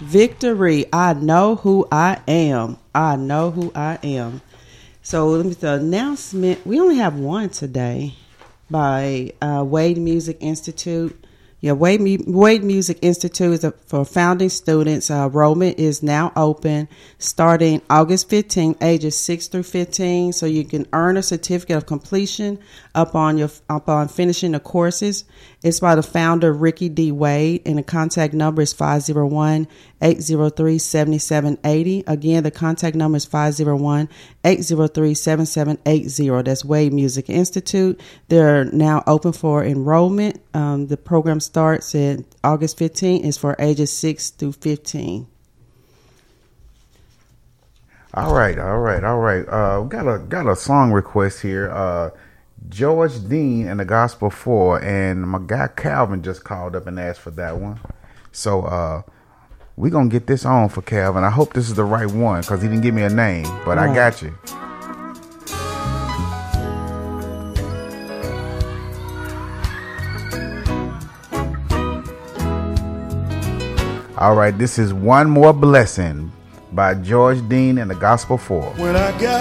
Victory. I know who I am. I know who I am. So let me the announcement. We only have one today by Wade Music Institute. Yeah, Wade Music Institute is for founding students. Enrollment is now open starting August 15th, ages 6 through 15. So you can earn a certificate of completion upon finishing the courses. It's by the founder, Ricky D. Wade, and the contact number is 501-803-7780. Again, the contact number is 501-803-7780. That's Wade Music Institute. They're now open for enrollment. The program starts in August 15th. It's for ages 6 through 15. All right. We got a song request here. George Dean and the Gospel 4, and my guy Calvin just called up and asked for that one. So we're going to get this on for Calvin. I hope this is the right one because he didn't give me a name, but I got you. All right, this is One More Blessing by George Dean and the Gospel 4. When I got